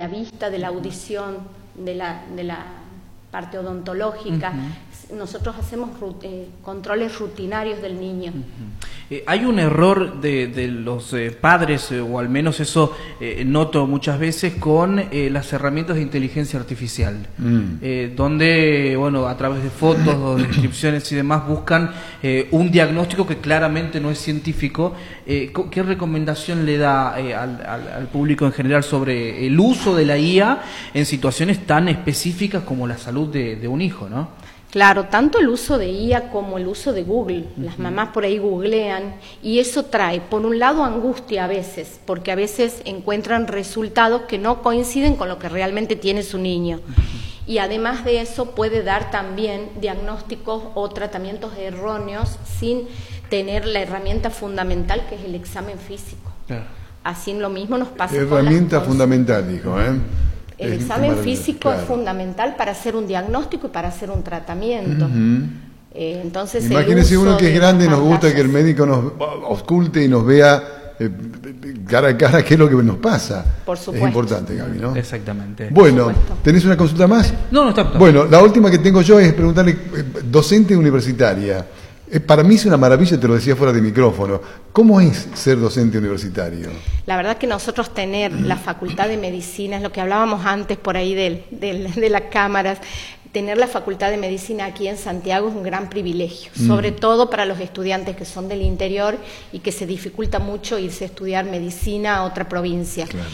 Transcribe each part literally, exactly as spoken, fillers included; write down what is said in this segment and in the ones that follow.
la vista, de la audición, de la, de la parte odontológica. Uh-huh. Nosotros hacemos eh, controles rutinarios del niño. Uh-huh. Eh, hay un error de, de los eh, padres, eh, o al menos eso eh, noto muchas veces, con eh, las herramientas de inteligencia artificial, mm. eh, donde, bueno, a través de fotos o descripciones y demás buscan eh, un diagnóstico que claramente no es científico. Eh, ¿Qué recomendación le da eh, al, al, al público en general sobre el uso de la I A en situaciones tan específicas como la salud de, de un hijo, ¿no? Claro, tanto el uso de I A como el uso de Google. Las mamás por ahí googlean y eso trae, por un lado, angustia a veces, porque a veces encuentran resultados que no coinciden con lo que realmente tiene su niño. Y además de eso puede dar también diagnósticos o tratamientos erróneos sin tener la herramienta fundamental que es el examen físico. Claro. Así lo mismo nos pasa con herramienta fundamental, dijo, ¿eh? El es examen físico, claro, es fundamental para hacer un diagnóstico y para hacer un tratamiento. Uh-huh. eh, entonces, imagínese uno que es grande y nos gusta que el médico nos oculte y nos vea eh, cara a cara qué es lo que nos pasa. Por supuesto. Es importante, Gaby, ¿no? Exactamente. Bueno, ¿tenés una consulta más? No, no está. está. Bueno, la última que tengo yo es preguntarle, eh, docente universitaria. Eh, para mí es una maravilla, te lo decía fuera de micrófono. ¿Cómo es ser docente universitario? La verdad que nosotros tener la Facultad de Medicina, es lo que hablábamos antes por ahí de, de, de las cámaras, tener la Facultad de Medicina aquí en Santiago es un gran privilegio, mm. sobre todo para los estudiantes que son del interior y que se dificulta mucho irse a estudiar medicina a otra provincia. Claro.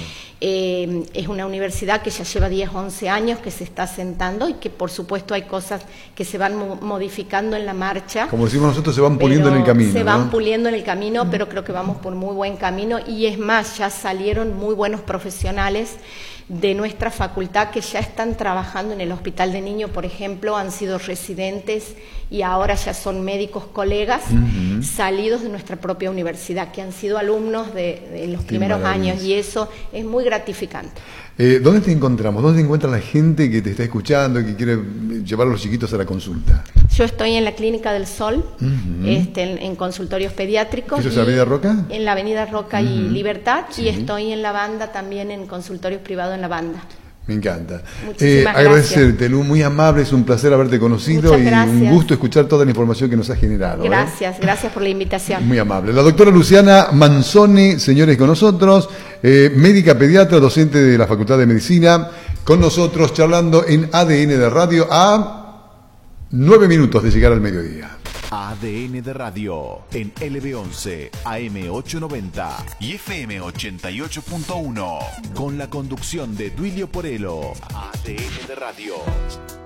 Eh, es una universidad que ya lleva diez, once años que se está asentando y que por supuesto hay cosas que se van mo modificando en la marcha. Como decimos nosotros, se van puliendo en el camino. Se van ¿no? puliendo en el camino, pero creo que vamos por muy buen camino y es más, ya salieron muy buenos profesionales de nuestra facultad que ya están trabajando en el Hospital de Niños, por ejemplo, han sido residentes y ahora ya son médicos colegas uh-huh. salidos de nuestra propia universidad, que han sido alumnos de, de los Qué primeros maravilla. años y eso es muy gratificante. Eh, ¿Dónde te encontramos? ¿Dónde te encuentra la gente que te está escuchando y que quiere llevar a los chiquitos a la consulta? Yo estoy en la Clínica del Sol, uh-huh. este, en, en consultorios pediátricos. ¿Eso es la Avenida Roca? En la Avenida Roca uh-huh. y Libertad, sí. y estoy en la Banda también en consultorios privados en la Banda. Me encanta. Eh, agradecerte, Lu, muy amable, es un placer haberte conocido y un gusto escuchar toda la información que nos has generado. Gracias, ¿eh? gracias por la invitación. Muy amable. La doctora Luciana Manzoni, señores, con nosotros, eh, médica pediatra, docente de la Facultad de Medicina, con nosotros charlando en A D N de Radio a nueve minutos de llegar al mediodía. A D N de Radio en L B once, A M ochocientos noventa y F M ochenta y ocho punto uno con la conducción de Duilio Porello. A D N de Radio.